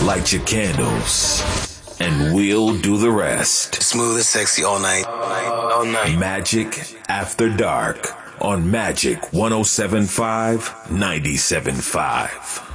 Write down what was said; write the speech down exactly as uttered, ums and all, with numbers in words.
light your candles, and we'll do the rest. Smooth and sexy all night. All night. Magic After Dark on Magic one oh seven point five, ninety-seven point five.